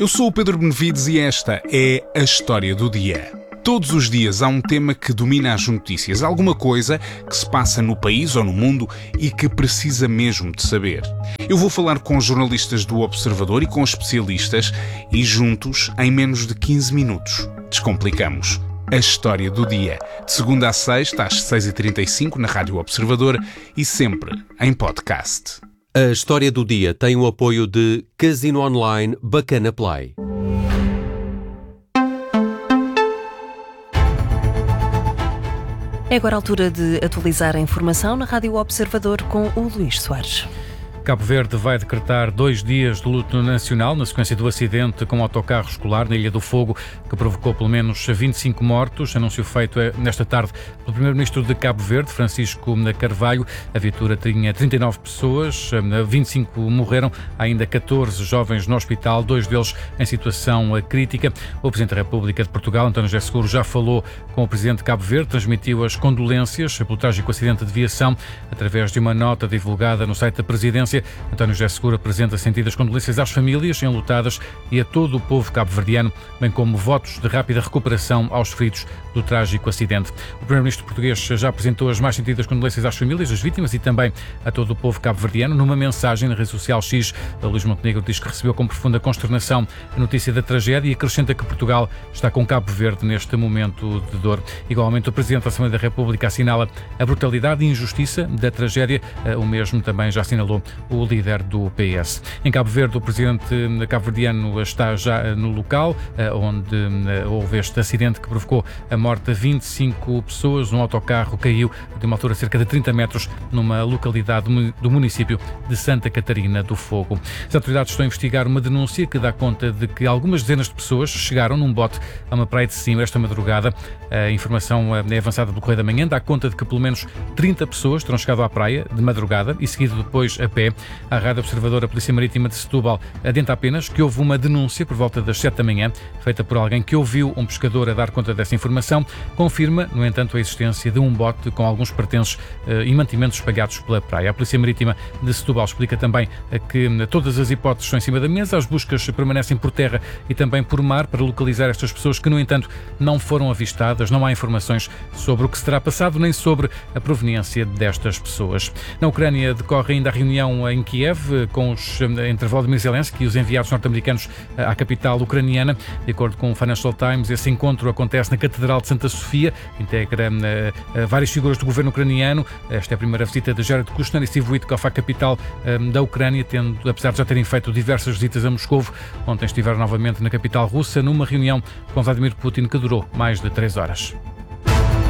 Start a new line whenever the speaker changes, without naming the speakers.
Eu sou o Pedro Benevides e esta é a História do Dia. Todos os dias há um tema que domina as notícias, alguma coisa que se passa no país ou no mundo e que precisa mesmo de saber. Eu vou falar com jornalistas do Observador e com especialistas e juntos, em menos de 15 minutos, descomplicamos a História do Dia. De segunda a sexta, às 6h35 na Rádio Observador e sempre em podcast.
A História do Dia tem o apoio de Casino Online Bacana Play.
É agora a altura de atualizar a informação na Rádio Observador com o Luís Soares.
Cabo Verde vai decretar 2 dias de luto nacional na sequência do acidente com um autocarro escolar na Ilha do Fogo, que provocou pelo menos 25 mortos. Anúncio feito nesta tarde pelo Primeiro-Ministro de Cabo Verde, Francisco Carvalho. A viatura tinha 39 pessoas, 25 morreram, há ainda 14 jovens no hospital, 2 deles em situação crítica. O Presidente da República de Portugal, António José Seguro, já falou com o Presidente de Cabo Verde, transmitiu as condolências pelo trágico acidente de viação através de uma nota divulgada no site da Presidência. António José Seguro apresenta sentidas condolências às famílias enlutadas e a todo o povo cabo-verdiano, bem como votos de rápida recuperação aos feridos do trágico acidente. O Primeiro-Ministro português já apresentou as mais sentidas condolências às famílias das vítimas e também a todo o povo cabo-verdiano. Numa mensagem na rede social X, Luís Montenegro diz que recebeu com profunda consternação a notícia da tragédia e acrescenta que Portugal está com Cabo Verde neste momento de dor. Igualmente, o Presidente da Assembleia da República assinala a brutalidade e injustiça da tragédia. O mesmo também já assinalou o líder do PS. Em Cabo Verde, o presidente cabo-verdiano está já no local onde houve este acidente que provocou a morte de 25 pessoas. Um autocarro caiu de uma altura de cerca de 30 metros numa localidade do município de Santa Catarina do Fogo. As autoridades estão a investigar uma denúncia que dá conta de que algumas dezenas de pessoas chegaram num bote a uma praia de Sesimbra esta madrugada. A informação é avançada do Correio da Manhã, dá conta de que pelo menos 30 pessoas terão chegado à praia de madrugada e seguido depois a pé. A Rádio Observador, a Polícia Marítima de Setúbal, adianta apenas que houve uma denúncia por volta das 7 da manhã, feita por alguém que ouviu um pescador a dar conta dessa informação. Confirma, no entanto, a existência de um bote com alguns pertences e mantimentos espalhados pela praia. A Polícia Marítima de Setúbal explica também que todas as hipóteses estão em cima da mesa, as buscas permanecem por terra e também por mar para localizar estas pessoas que, no entanto, não foram avistadas. Não há informações sobre o que se terá passado nem sobre a proveniência destas pessoas. Na Ucrânia decorre ainda a reunião em Kiev, entre Volodymyr Zelensky e os enviados norte-americanos à capital ucraniana. De acordo com o Financial Times, esse encontro acontece na Catedral de Santa Sofia, integra várias figuras do governo ucraniano. Esta é a primeira visita de Jared Kushner e Steve Witkoff à capital da Ucrânia, apesar de já terem feito diversas visitas a Moscou. Ontem estiveram novamente na capital russa, numa reunião com Vladimir Putin que durou mais de 3 horas.